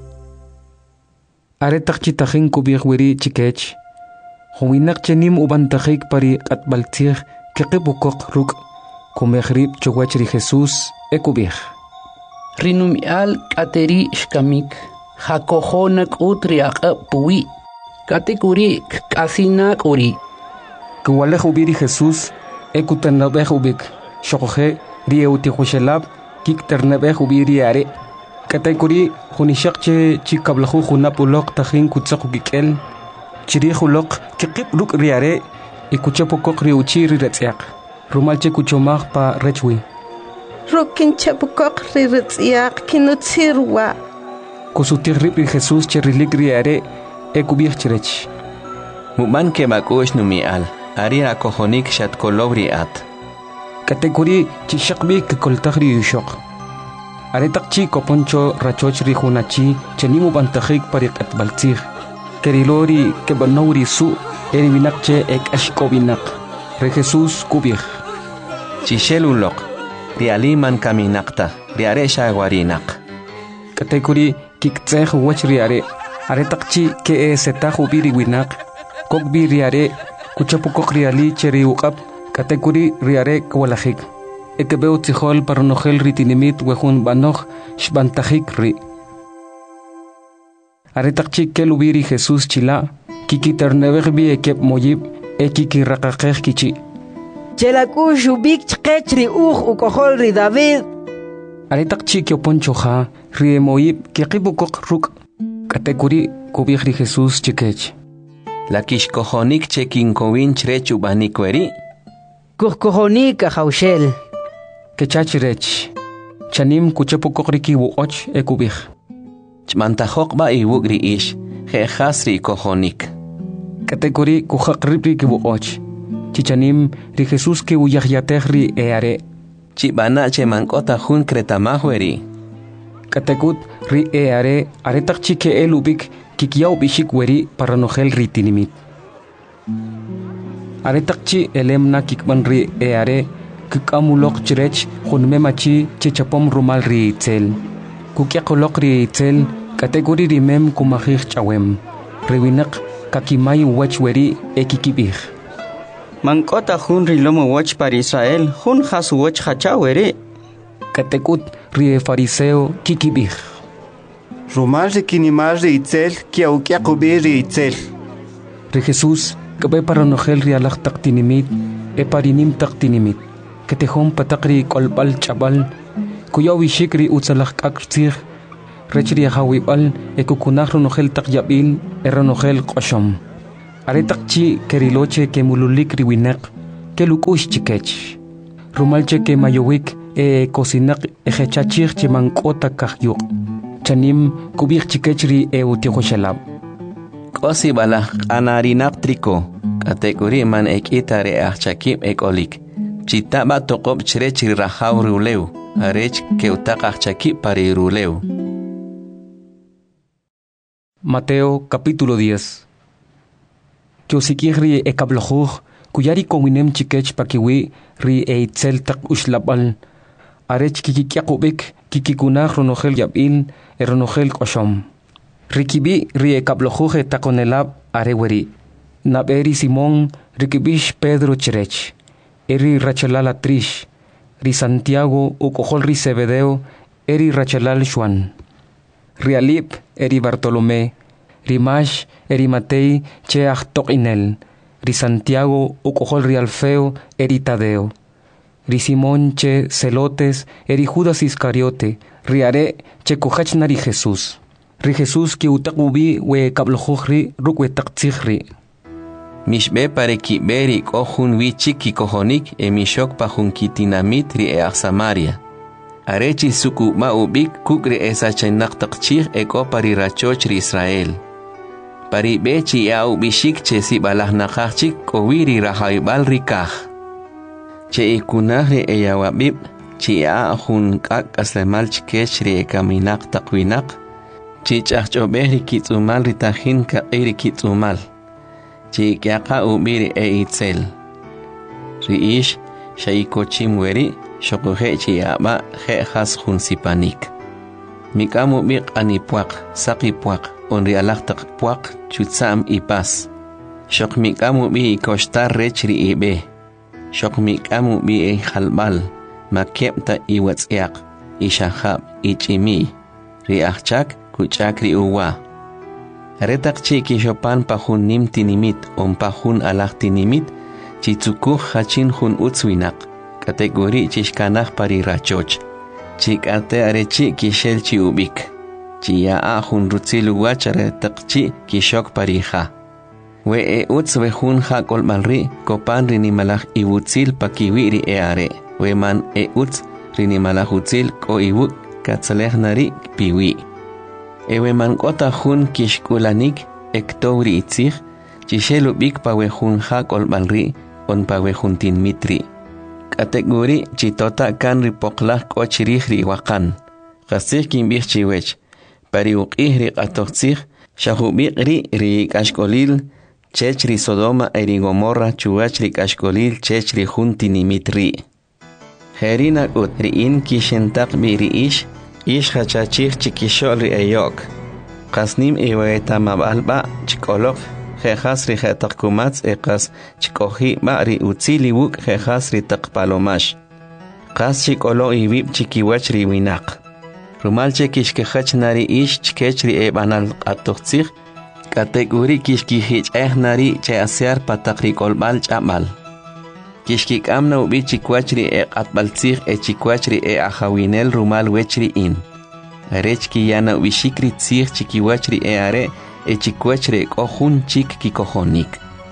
Are takchitahin kubih wiri chikech. Huwinak chenim ubantajik pari atbaltir kikibukok ruk kumehrib chowachri Jesús ekubih. Rinumial kateri shkamik. Hakohonak utriak puwi. Katekuri kasinak uri. Kuwaleh ubiri Jesús ekuternabeh ubik. Shokohe rieuti kik ternabeh ubiri are. Katekuri hunishakche chikablahu hunapulok tahin kutsaku kikel. Chirihulok kikip ruk riare ikuchapukok riuchi riretziak. Rumalche kuchomag pa rechwi. Rukin chapukok riretziak kinutsirwa. Kusutir ripri Jesús cherilik riare ekubich chirech. Muman ke makush numial. Ari akohonik shatkolobri at. Katekuri chishakbi kikoltahri yushok. Aretakchi koponcho rachochri hunachi chenimu bantajik parikat baltzir. Kerilori kebanauri su erivinakche ek ashkobinak. Re Jesús kubir. Chishelulok. Rialiman kaminakta. Riare shagwarinak. Katekuri kiktzeh wach riare. Aretakchi ke setahu biri winak. Kokbi riare kuchapukok riali cheri uqab. Katekuri riare kwalajik. Ekebeu tijol paronogel ritinimit wehun banoch shbantajik ri. Aretakchi kelubiri Jesús chila, kiki ternebegbi ekep moyib, ekiki rakakej kichi. Chelaku shubik chkechri ukohol ri David. Aretakchi kioponchoja, ri moyib kikibukok ruk. Katekuri kubig ri Jesús chikech. La kishkohonik chekinkowin chrechu banikweri. Kuhkohonik ahaushel. Kechachirech. Chanim kuchapukok riki wuoch ekubig. Chmantajok ba iwugri ish, jehasri kohonik. Katekuri kuhakripri kibuoch. Chichanim ri Jesús ki uyahyatehri eare. Chibana che mankota hun kretamahweri. Katekut ri eare aretak chike elubik kikiau bishik weri paranogel ritinimit. Aretak chi elemna kikban ri eare kikamulok chirech hunmemachi chichapom rumal ri itzel. Kukiakolok ri itzel kategori rimem kumahir chawem. Rewinak kakimay wachweri ekikibih. Mankota hun rilomo wach para Israel hun hasu wach hachaweri. Katekut ri fariseo kikibih. Rumal ri kinimal ri itzel kiaukiakubi ri itzel. Ri Jesús kabe paranogel ri alak taktinimit parinim taktinimit. Ketehom patakri kolbal chabal. Kuyaw ishikri utsalak aktsir. rechri hawibal ekukunah ronogel takyabil ronogel qoshom. Aretakchi keriloche ke mululik riwinek ke lukush chikech. Rumalche ke mayowik kosinak ejechachich chimankota kahyuk. Chanim kubik chikechri utikhoshalab. Kosi balah anarinak triko. Kategori man ekitare achakib ekolik. Chitaba tokob chirechri rahaw ruleu. Arech que utaqachakib pari ruleu. Mateo capítulo 10. Chosikihri ekablojuj kuyari kowinem chikech pakiwi ri eitzel tak ushlabal. Arech kikikiakubik kikikunaj ronogel yabil ronogel koshom. Rikibi ri ekablojuj takonelab areweri. Naberi Simón rikibish Pedro chirech. Eri rachalala trish. Ri Santiago ukojol ri Zebedeo eri rachalal Juan. Rialip eri Bartolomé. Ri Mash eri Matei cheach tokinel. Ri Santiago ukojol ri Alfeo eri Tadeo. Ri Simón che Celotes eri Judas Iscariote. Ri are che kojachna ri Jesús. Ri Jesús ki utakubi we kablojojri rukwe taktzihri. Mishbe pare ki beri kohun wichik ki kohonik mishok pahun kitinamit ri Samaria. Arechi suku maubik kukri chanak takchih eko pari rachoch ri Israel. Pari bechi ubishik che si balah nakachik kowiri rahaibal rikah. Che ikunah ri yawabib chi ahun kak aslemal chikech ri kaminak takwinak. Chi chachobeh ri kitzumal ri tahin ka iri kitzumal. Chi kiaka ubiri itzel. Riish shaikochim weri shokohe chi aba has hun sipanik. Mikamu bik anipuak, sakipuak, onri alaktak puak, chutsam ipas. Shok mikamu bi kostar rechri ibe. Shok mikamu bi halbal, makepta iwatsiak, ishahab, ichimi. Riachchak, kuchakri uwa. Retak chiki shopan pahun nim tinimit pahun alak tinimit chitsukuh hachin hun utswinak kategori chishkanah pari rachoch chikate arechi kishel chi ubik chiya ahun rutzilu wachare takchi kishok pariha we utswe hun hakol malri kopan rinimalach iwutzil pakiwiri are we man utz rinimalach utzil ko iwuk katsaleh nari piwi Ewe man kota hun kishkulanik ektouri itzig, chishelu bik pawe hun hakol balri, on pawe hun tin mitri. Kategori chitota kan ripoklak kochirihri wakan. Kasih kimbih chiwech, pari uqihri katoxig, shahubik ri kashkolil, chechri Sodoma eri Gomorra chuachri kashkolil chechri hun tinimitri. Herina ut riin kishentak biri ish, Ish hachachich chikishol ri eyok. Kasnim iwetamab alba chikolok. Jejas ri jetakumatz ekas chikohi ba ri utzili wuk jejas ri takpalomash. Kas chikolo iwib chikiwach ri winak. Rumal chekishkehach nari ish chikech ri ebanal atoxtzig. Kategori kishkihich nari che asear patakri kolbal chamal. Kishkik amna ubi chikwachri atbaltzig chikwachri ahawinel rumal wechri in. Arechki yana ubishikri tzig chikiwachri are chikwachri kohun chik kikohonik.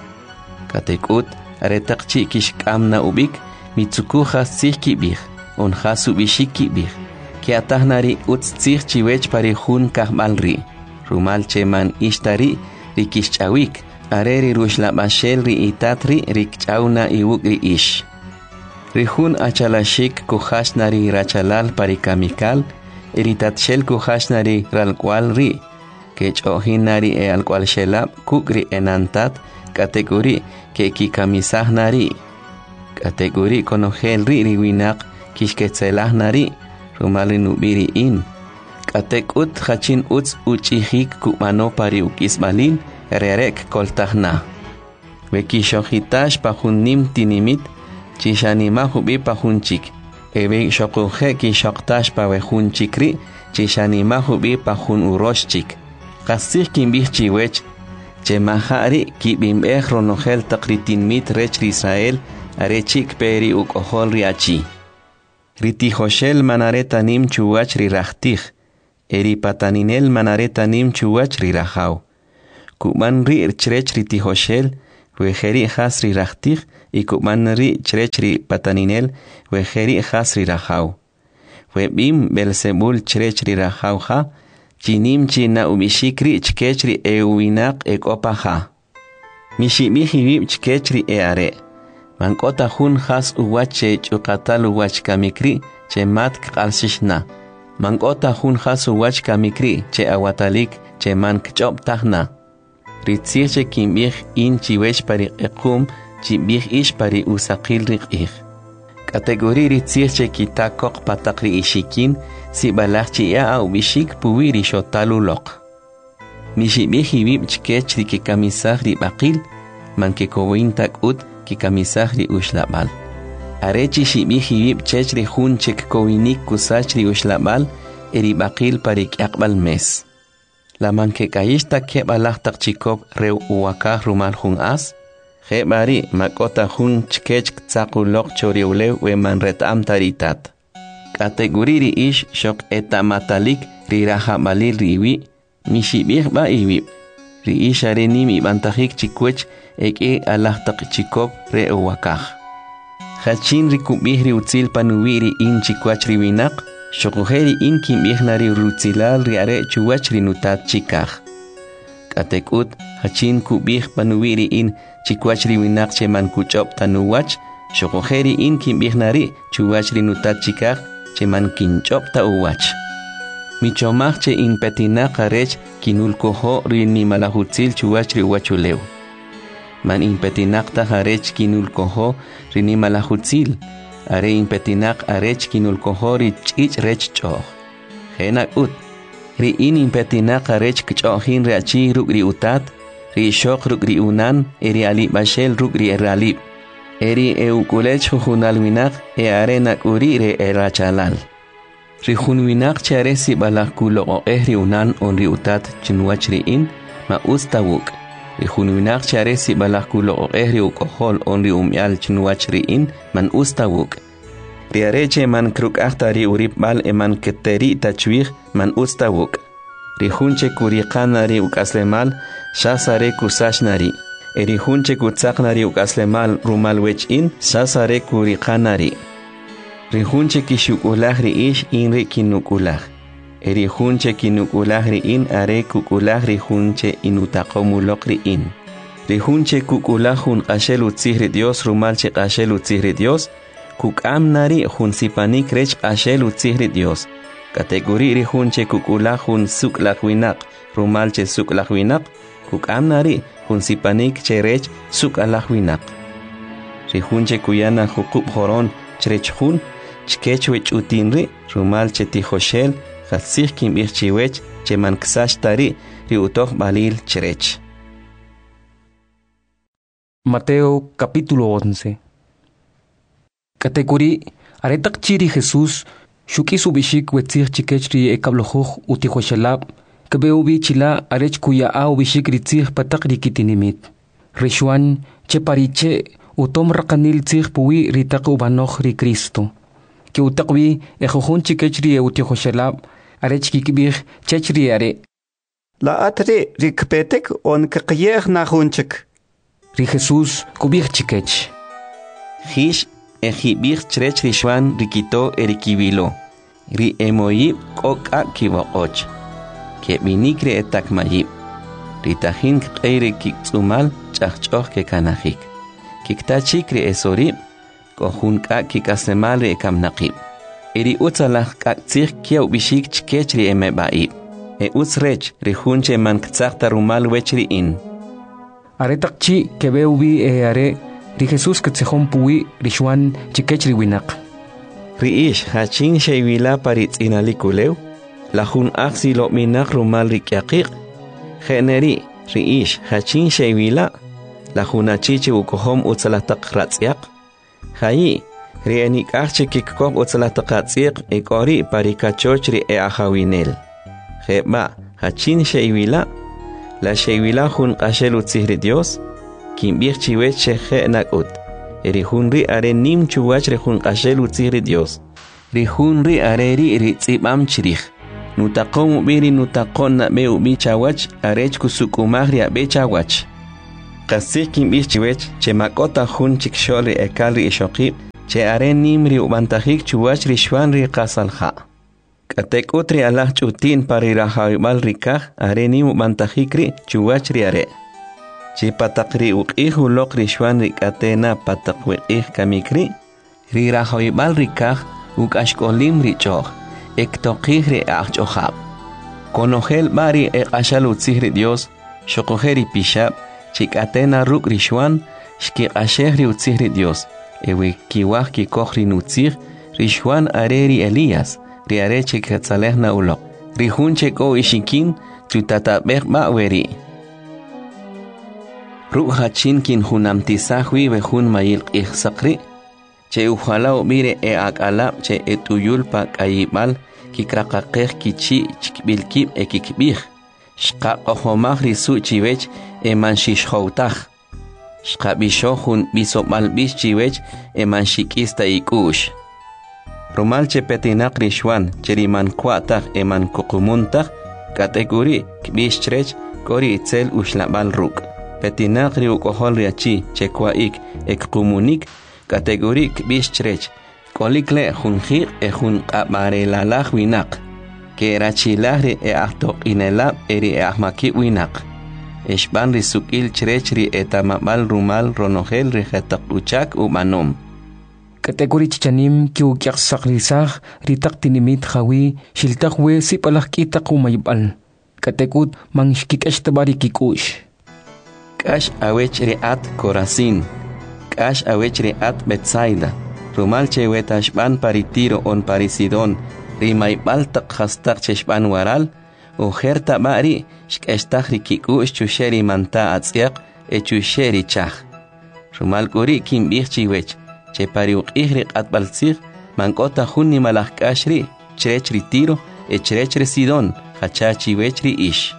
Katekut aretakchi kishk amna ubik mitsukuja tzig kibig onjas ubishik kibig. Kiatahnari utz tzig chiwech pari hun kahmalri. Rumal cheman ishtari rikishchawik. Areri rushla bashel ri itatri rikchauna iwukri ish. Rihun achalashik kuhashnari rachalal parikamikal, iritatshel kuhashnari ralkwal ri, kechohinari alkwal shelab kukri enantat, kategori ke kikamisahnari. Kategori konogel ri riwinak kishketselahnari, rumali nubiri in. Katekut hachin uts uchihik kumano pari ukismalin, Rerek koltahna. Wekishojitash pahunim tinimit, chishanima hubi pahunchik. Ewe shokuhe kishoktash pawehunchikri, chishanima hubi pahun uroshchik. Kasih kimbih chiwech, chemahari kibimbeh ronogel takritinmit rech Israel, arechik peri ukohol riachi. Ritihoshel manaretanim chuwach rirachtig, eri pataninel manareta nim chuwach rirajau. Kuman ri chrech ri tihoshel, wejeri has rirajtij, y kuman ri chrech ri pataninel, wejeri has rirajau. Webim Belzebul chrech rirajau ha, chinim china ubishikri chkechri euinak ekopaha. Mishibihibib chkechri eare. Mankota hun has uwache chukatal uwach kamikri, che mat kalsishna. Mankota hun has uwach kamikri, che awatalik, che mank chop tahna. Ritzirche kimbih in chiwech pari ekum, chibih ish pari usakil rikih. Kategori ritzirche kitakok patakri ishikin, si balachchi ya ubishik puwiri shotalulok. Mishibihibib chkechri ki kamisah ribakil, manke kowintak ut ki kamisah ri ushlabal. Arechi shibihibib chechri hun chek kowinik kusachri ushlabal, eri bakil parik yakbal mes. La manke kayishta kebalachtak chikop reu uwakah rumal hun as, Hebari makota hun chkech tsakulok choriulew we manretam taritat. Kategoriri ish shok etamatalik rirahabalil riwi, mishibih ba iwi. Ri ish arenim ibantajik chikwech eke alahtak chikop re uwakah. Hachin rikubih riutzil panuwiri in chikwach riwinak, shokuheri in kimbih nari rutzilal riare chuwach rinutat chikah. Katekut hachin kubih panuwiri in chikwach riwinak cheman kuchop tanuwach, shokuheri in kimbih nari chuwach rinutat chikah cheman kinchop ta uwach. Michomach che in petinak arech kinulkoho rini malahutzil chuwach riwachulew. Man in petinak ta arech kinulkoho rini malahutzil, are in petinak arech kinulkoho richich rech choh. Henak ut. Ri in petinak arech kchohin reachi rugri utat, ri shok rugri unan, eri alib bashel rugri eralib. Eri eukulech jujunalwinak e arenak uri re erachalal. Ri junwinak chare si balakulo o ehri unan on ri utat chinwach ri in ma ustawuk. Ri junwinak chare si balakulo o ehri ukohol on ri umyal chinwach ri in man ustawuk. Ri areche man kruk ahtari urip bal e man keteri tachwih man ustawuk. Ri junche kuriqanari ukaslemal shasare kusashnari. Eri junche kutsaknari ukaslemal rumal wech in shasare kuriqanari. Ri junche kishukulah ri ish in ri kinukulah. Eri junche kinukulah ri in are kukulah ri junche inutakomulok ri in. Ri junche kukulah jun qashel utzihri Dios rumalche qashel utzihri Dios. Kukam nari jun sipanik rech qashel utzihri Dios. Kategori ri junche kukulah jun suklahwinak rumalche suklahwinak. Kukam nari jun sipanik cherech sukalahwinak. Ri junche kuyana hukub horon cherech jun chkechwech utinri rumal chetijoshel khatsih kimbirchiwech cheman ksashtari ri utoh balil cherech. Mateo capítulo 11. Kategori aretak chiri Jesús shuki subishik wetzir chikechri ekablojuj utijoshelab kabeubi chila arech kuya au bishik ritzir patakri kitinimit. Rishuan chepariche utom rakanil tzir puwi ritak ubanoch ri Cristo. Que utakwi ejojun chikechri utijoshelab arech kikibir chechri are. La atre rikpetek on kakiyeh na junchik. Ri Jesús kubir chikech. Hish ejibir chrech rishuan rikito erikibilo. Ri emoyib koka kiboch. Que minikre etak mayib. Ritahin kere kiksumal chachchoh ke kanahik. Kiktachikre esorib. Kohun ka kikasemale ekamnaqib. Eri utsalah kaktsir kiaw bishik chkechri emebaib. E utsrech rihunche man ktsakta rumal wechri in. Aretak chi kebeubi are ri Jesús ktsehon puwi rishuan chikechri winak. Riish hachin sheywila paritz inalikulew. Lahun aksi lo minak rumal rikyakik. Generi riish hachin sheywila. Lahun achichi ukohom utsalahtak ratsyak. Hayi, rienik arche kikop utsalataqatsiq ekori parikachochri e ahawinel. Jeba, hachin sheywila, la sheywila jun qashel utzihri Dios, kimbir chiwech sheje nakut. Erihunri are nim chuwach re jun qashel utzihri Dios. Rihunri are ri ritzibam chirich. nutaqon biri nutaqon na be ubi chawach arech kusukumagri abe chawach qasikin bichiwech che makota hun chiksholi ekali ishoqib che are nimri ubantajik chuwach rishwanri qasalha katek utri alah chutin pari rahawibal rikah are nim ubantajikri chuwach riare che patakri uqihu lok rishwanri katena patakwiqih kamikri ri rahawibal rikah ukashkolim richoq ektoqih ri achchohab konogel bari eqashalut sihri Dios shoqojeri pishab chikatena ruk rishwan shki ashehri utsihri Dios ewe kiwah ki kohri nutzih rishwan areri Elías ri are chikatsalehna ulok rihun cheko ishikin chutatabeh baweri ruk hachin kin hunamtisahwi ve hun mayil ihsaqri che ujalao mire akala che etuyulpa kayibal kikrakaqeh kichi chikbilkib ekikbih shqa qahomah risu chiwech eman shishhoutaj shqa bishohun bisomal bish chiwech eman shikista ikush rumal che petinak rishwan cheriman kuataj eman kukumuntaj kategori kbish chrech kori itzel ushlabal ruk petinak ri ukohol riachi che kwaik ekumunik kategori kbish chrech kolikle junjir jun qabarelalaj winak que rachilahri ahtoq inelab eri ahmaki winak Eshban risukil chrechri etamabal rumal ronogel rijetak uchak umanom kategori chichanim ki ukiak saklisaj ritak tinimit jawi shiltak we sipalaj kitak umaybal katekut mangshkik eshtabari kikush kash awech riat Corazín kash awech riat Betsaida rumal cheweta Eshban paritiro on parisidon rimaybal tak hastak cheshban waral ujerta bari shkestajri kikush chusheri manta atziaq chusheri chaj rumal kuri kimbih chiwech che pariuq ihri qatbaltzig mankota junni malaj kashri chrechri tiro chrechri sidon hachachi wechri ish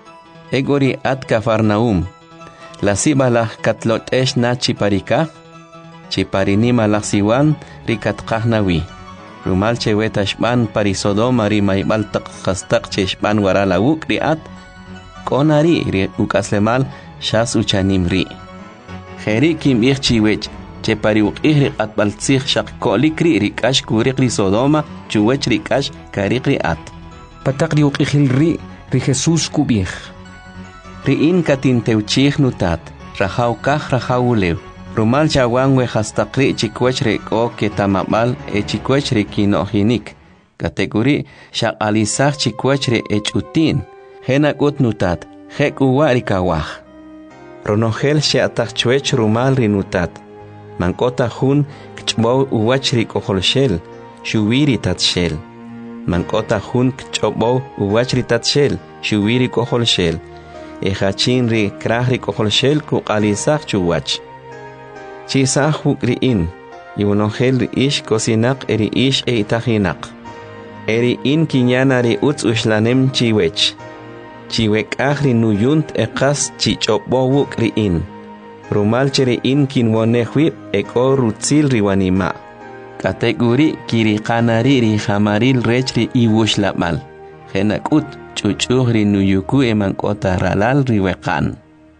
egori at Cafarnaum la sibalaj katlotesh nachi parika che parini malaj siwan rikatqahnawi rumal cheweta shban pari Sodoma ri maybal taq khastaq cheshban warala ukri at konari ri ukaslemal shas uchanim ri kheri kim chiwech che pari uqihri atbaltzig shaq kolikri ri kash kuriqri Sodoma chuwech ri kash kariqri at pataqri uqihil ri Jesus kubih ri in katinteuchig nutat rajaw kaj rajawulew rumal chawan we hastaqri chikwech re o ketamabal chikwech re kinohinik kategori shaq alisaj chikwech re echutin henakut nutat hekuwari kawaj ronogel sheataj chwech rumal ri nutat mankota jun kchbow uwach ri koholshel shuwiri tatshel mankota jun kchbow uwach ri tatshel shuwiri koholshel hachin ri kraj ri koholshel ku alisaj chuwach chisaj hukriin yunogel ri ish kosinak eri ish eitajinak eri in kinyana ri utz ushlanem chiwech chiwek ahri nuyunt eqas chichobowuk riin rumal chere in kinwonehwi eko rutzil riwanima kategori kiriqanari ri jamaril rechri iwushlabal genakut chuchuh ri nuyuku emankota ralal riweqan.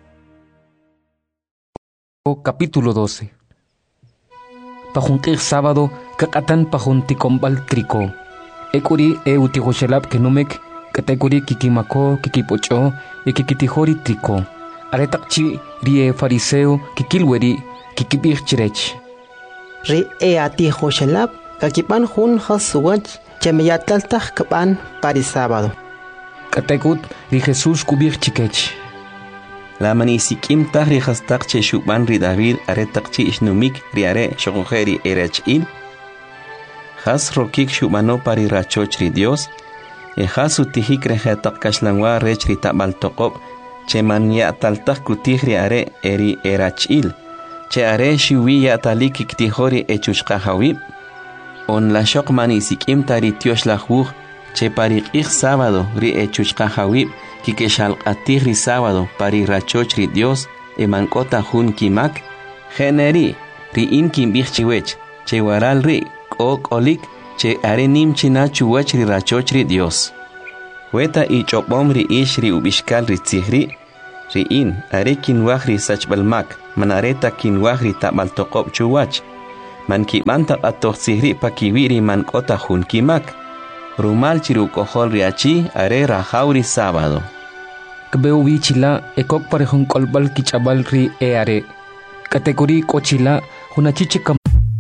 Capítulo 12. Pajunqig sábado kakatan pajunticombal trico ekuri eutijoshelab kenumek kategori kikimako kikipocho kikitijori trico aretakchi rie fariseo kikilweri kikibih chirech ri atijoshelab kakipan jun hasuwach chemeyatlaltaj kapan pari sábado kategut ri Jesus kubih chikech la manisikim tahri hastaq che shuban ri David aretakchi ishnumik ri are shogojeri erechil has rokik shubano pari rachoch ri Dios has utihik rejetak kashlanwa rech ri tabal toqob che man ya taltak kutih ri are eri erachil che are shuwi ya talik iktihori echushqa hawib on la shok manisikim tari tiosh la juj che pari qih sábado ri echushqa hawib kikeshal atir ri sábado pari rachoch ri Dios emankota jun kimak generi ri in kimbih chiwech che waral ri ok olik che are nim china chuwach ri rachoch ri Dios Weta y chopom ri ish ri ubishkal ri tzihri. Ri in, are kinwaj ri sachbalmak, manareta kinwaj ri tabaltokop chuwach. Man kibanta atoh tzihri pa kiwiri man kota hun kimak. Rumal chiru kohol ri achi, are rajaw ri sábado. Kbeu bichila, ekok parejun kolbal kichabal ri are. Categoría cochila, hunachiche.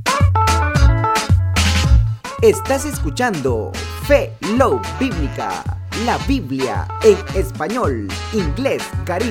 Estás escuchando Fe Love Bíblica, la Biblia en español, inglés, caribe.